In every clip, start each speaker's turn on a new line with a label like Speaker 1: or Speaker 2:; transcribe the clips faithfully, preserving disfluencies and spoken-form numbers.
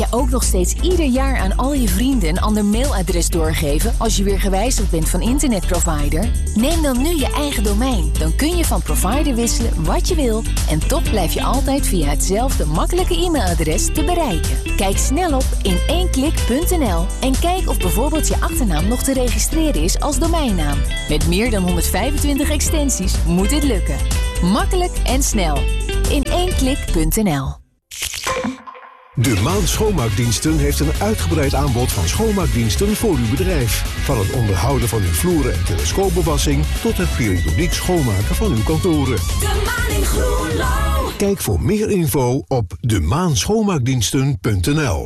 Speaker 1: jij ook nog steeds ieder jaar aan al je vrienden een ander mailadres doorgeven als je weer gewijzigd bent van internetprovider? Neem dan nu je eigen domein. Dan kun je van provider wisselen wat je wil en toch blijf je altijd via hetzelfde makkelijke e-mailadres te bereiken. Kijk snel op in één klik punt n l en kijk of bijvoorbeeld je achternaam nog te registreren is als domeinnaam. Met meer dan honderdvijfentwintig extensies moet dit lukken. Makkelijk en snel. in één klik punt n l.
Speaker 2: De Maan Schoonmaakdiensten heeft een uitgebreid aanbod van schoonmaakdiensten voor uw bedrijf. Van het onderhouden van uw vloeren en telescoopbewassing tot het periodiek schoonmaken van uw kantoren.
Speaker 3: De Maan in Groenlo.
Speaker 2: Kijk voor meer info op de maan schoonmaakdiensten punt n l.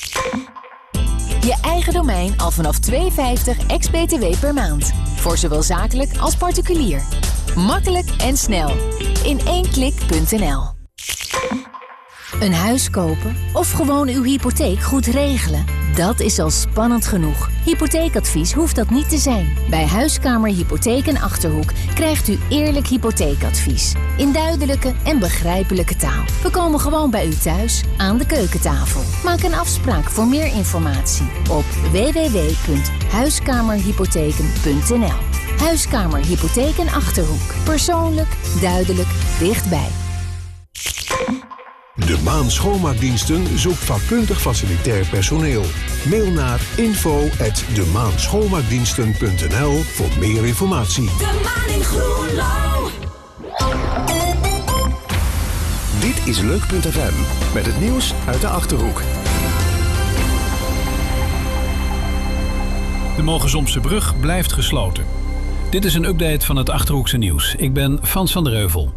Speaker 1: Je eigen domein al vanaf twee euro vijftig ex-B T W per maand. Voor zowel zakelijk als particulier. Makkelijk en snel. in één klik punt n l. Een huis kopen of gewoon uw hypotheek goed regelen? Dat is al spannend genoeg. Hypotheekadvies hoeft dat niet te zijn. Bij Huiskamer Hypotheek en Achterhoek krijgt u eerlijk hypotheekadvies. In duidelijke en begrijpelijke taal. We komen gewoon bij u thuis, aan de keukentafel. Maak een afspraak voor meer informatie op w w w punt huiskamerhypotheken punt n l. Huiskamer Hypotheek en Achterhoek. Persoonlijk, duidelijk, dichtbij.
Speaker 2: De Maan Schoonmaakdiensten zoekt vakkundig facilitair personeel. Mail naar info at de maan schoonmaakdiensten punt n l voor meer informatie.
Speaker 3: De Maan in Groenlo.
Speaker 4: Dit is Leuk punt f m met het nieuws uit de Achterhoek.
Speaker 5: De Mogensompse brug blijft gesloten. Dit is een update van het Achterhoekse nieuws. Ik ben Frans van der Heuvel.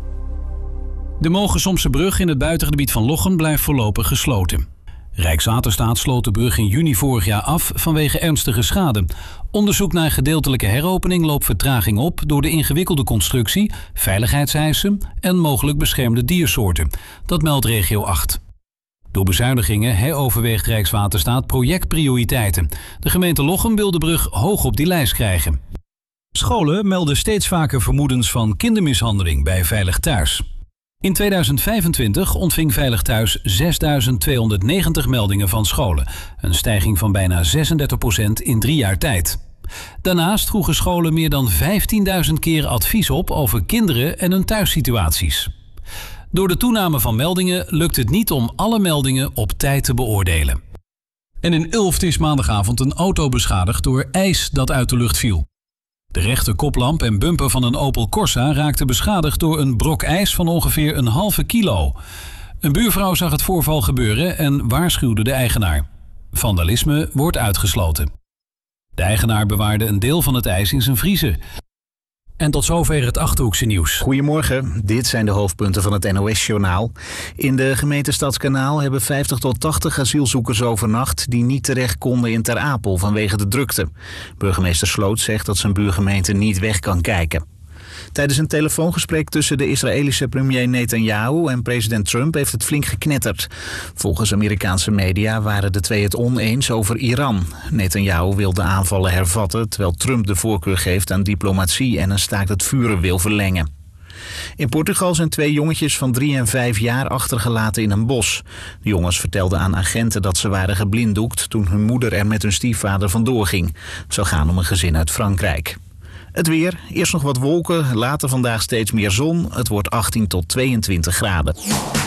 Speaker 5: De Mogensompse brug in het buitengebied van Lochem blijft voorlopig gesloten. Rijkswaterstaat sloot de brug in juni vorig jaar af vanwege ernstige schade. Onderzoek naar gedeeltelijke heropening loopt vertraging op door de ingewikkelde constructie, veiligheidseisen en mogelijk beschermde diersoorten. Dat meldt regio acht. Door bezuinigingen heroverweegt Rijkswaterstaat projectprioriteiten. De gemeente Lochem wil de brug hoog op die lijst krijgen. Scholen melden steeds vaker vermoedens van kindermishandeling bij Veilig Thuis. In tweeduizend vijfentwintig ontving Veilig Thuis zesduizend tweehonderdnegentig meldingen van scholen. Een stijging van bijna zesendertig procent in drie jaar tijd. Daarnaast vroegen scholen meer dan vijftienduizend keer advies op over kinderen en hun thuissituaties. Door de toename van meldingen lukt het niet om alle meldingen op tijd te beoordelen. En in Ulft is maandagavond een auto beschadigd door ijs dat uit de lucht viel. De rechter koplamp en bumper van een Opel Corsa raakten beschadigd door een brok ijs van ongeveer een halve kilo. Een buurvrouw zag het voorval gebeuren en waarschuwde de eigenaar. Vandalisme wordt uitgesloten. De eigenaar bewaarde een deel van het ijs in zijn vriezer. En tot zover het Achterhoekse nieuws.
Speaker 6: Goedemorgen, dit zijn de hoofdpunten van het N O S-journaal. In de gemeente Stadskanaal hebben vijftig tot tachtig asielzoekers overnacht die niet terecht konden in Ter Apel vanwege de drukte. Burgemeester Sloot zegt dat zijn buurgemeente niet weg kan kijken. Tijdens een telefoongesprek tussen de Israëlische premier Netanyahu en president Trump heeft het flink geknetterd. Volgens Amerikaanse media waren de twee het oneens over Iran. Netanyahu wil de aanvallen hervatten, terwijl Trump de voorkeur geeft aan diplomatie en een staakt het vuren wil verlengen. In Portugal zijn twee jongetjes van drie en vijf jaar achtergelaten in een bos. De jongens vertelden aan agenten dat ze waren geblinddoekt toen hun moeder er met hun stiefvader vandoor ging. Het zou gaan om een gezin uit Frankrijk. Het weer, eerst nog wat wolken, later vandaag steeds meer zon. Het wordt achttien tot tweeëntwintig graden.